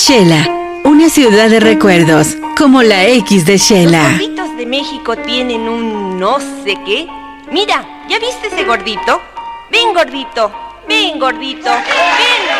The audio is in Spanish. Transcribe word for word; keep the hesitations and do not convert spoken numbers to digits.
Xela, una ciudad de recuerdos, como la X de Xela. Los gorditos de México tienen un no sé qué. Mira, ¿ya viste ese gordito? Ven, gordito, ven, gordito, ven.